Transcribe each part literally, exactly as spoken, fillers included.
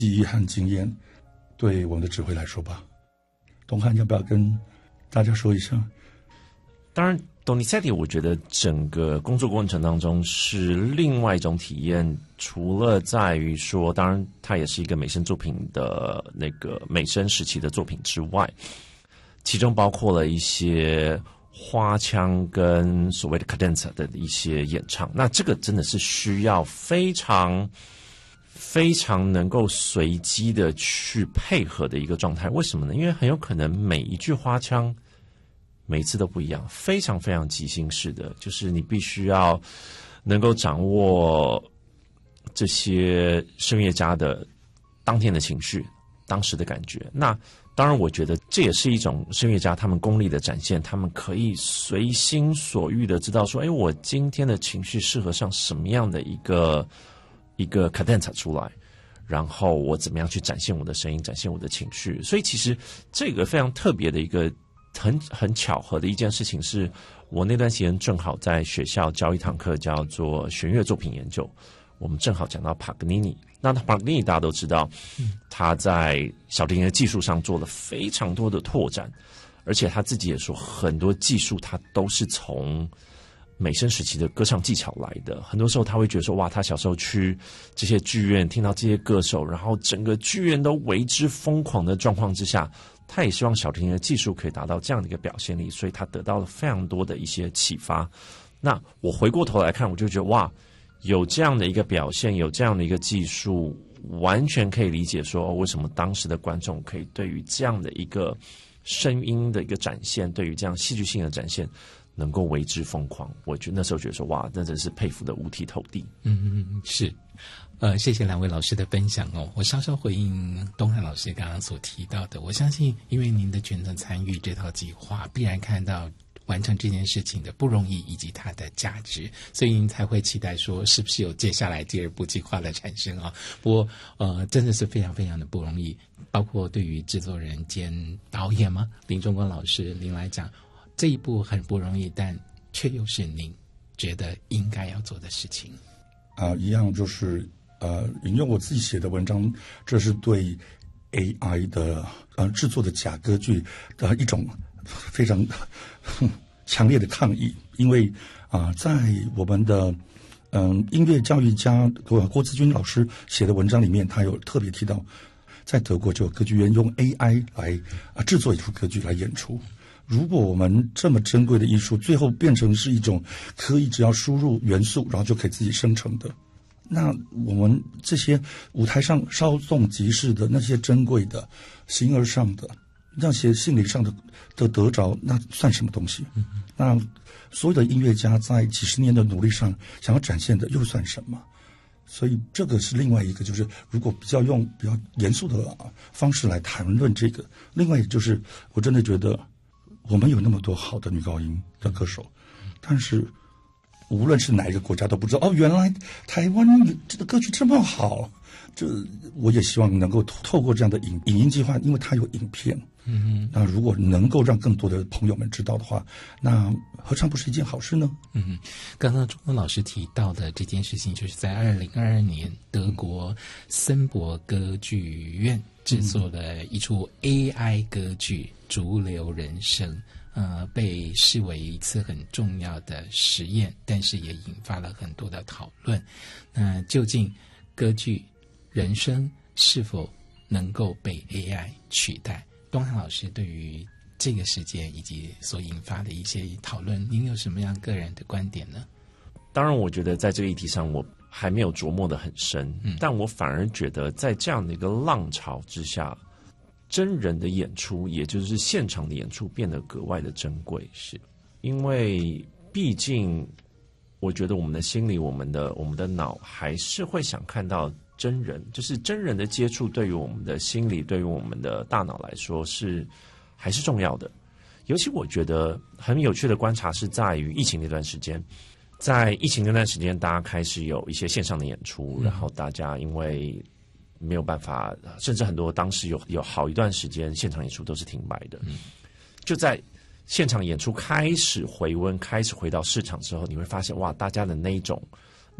记忆和经验对我们的指挥来说吧。东汉要不要跟大家说一下？ 当然Donizetti我觉得整个工作过程当中是另外一种体验，除了在于说当然它也是一个美声作品的那个美声时期的作品之外，其中包括了一些花腔跟所谓的 cadenza 的一些演唱，那这个真的是需要非常非常能够随机的去配合的一个状态。为什么呢？因为很有可能每一句花腔每一次都不一样，非常非常即兴式的，就是你必须要能够掌握这些声乐家的当天的情绪，当时的感觉。那当然我觉得这也是一种声乐家他们功力的展现，他们可以随心所欲的知道说，哎，我今天的情绪适合上什么样的一个一个 cadenza 出来，然后我怎么样去展现我的声音，展现我的情绪。所以其实这个非常特别的一个很很巧合的一件事情是，我那段时间正好在学校教一堂课叫做弦乐作品研究，我们正好讲到帕格尼尼。那帕格尼尼大家都知道，他在小提琴的技术上做了非常多的拓展，而且他自己也说很多技术他都是从美声时期的歌唱技巧来的。很多时候他会觉得说，哇，他小时候去这些剧院听到这些歌手，然后整个剧院都为之疯狂的状况之下，他也希望小提琴的技术可以达到这样的一个表现力，所以他得到了非常多的一些启发。那我回过头来看，我就觉得哇，有这样的一个表现，有这样的一个技术，完全可以理解说，哦，为什么当时的观众可以对于这样的一个声音的一个展现，对于这样戏剧性的展现能够为之疯狂。我觉得那时候觉得说，哇，那真是佩服的五体投地。 嗯嗯嗯，是。呃，谢谢两位老师的分享哦。我稍稍回应东汉老师刚刚所提到的，我相信因为您的全程参与这套计划，必然看到完成这件事情的不容易以及它的价值，所以您才会期待说是不是有接下来第二部计划的产生啊？不过呃，真的是非常非常的不容易，包括对于制作人兼导演嘛，林中光老师您来讲，这一步很不容易，但却又是您觉得应该要做的事情啊、呃，一样就是呃，引用我自己写的文章，这是对 A I 的呃制作的假歌剧的一种非常强烈的抗议。因为啊、呃，在我们的嗯、呃、音乐教育家郭郭自军老师写的文章里面，他有特别提到，在德国就有歌剧院用 A I 来啊、呃、制作一出歌剧来演出。如果我们这么珍贵的艺术最后变成是一种可以只要输入元素然后就可以自己生成的，那我们这些舞台上稍纵即逝的那些珍贵的形而上的那些心理上的的得着，那算什么东西？嗯、那所有的音乐家在几十年的努力上想要展现的又算什么？所以这个是另外一个，就是如果比较用比较严肃的方式来谈论这个，另外就是我真的觉得我们有那么多好的女高音的歌手，但是无论是哪一个国家都不知道哦，原来台湾这个歌曲这么好。这我也希望能够透过这样的影影音计划，因为它有影片，嗯哼，那如果能够让更多的朋友们知道的话，那何尝不是一件好事呢？ 嗯哼，刚刚钟光老师提到的这件事情，就是在二零二二年德国森博歌剧院制作了一出 A I 歌剧《逐流人生》。呃，被视为一次很重要的实验，但是也引发了很多的讨论。那、呃、究竟歌剧人生是否能够被 A I 取代？东汉老师对于这个事件以及所引发的一些讨论，您有什么样个人的观点呢？ 当然，我觉得在这个议题上，我还没有琢磨得很深，嗯，但我反而觉得在这样的一个浪潮之下，真人的演出，也就是现场的演出变得格外的珍贵，是因为毕竟我觉得我们的心里，我们的我们的脑还是会想看到真人，就是真人的接触对于我们的心理，对于我们的大脑来说是还是重要的。尤其我觉得很有趣的观察是在于疫情那段时间，在疫情那段时间，大家开始有一些线上的演出，然后大家因为没有办法，甚至很多当时有有好一段时间现场演出都是停摆的。嗯，就在现场演出开始回温，开始回到市场之后，你会发现哇，大家的那一种那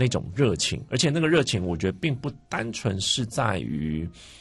那种热情，而且那个热情，我觉得并不单纯是在于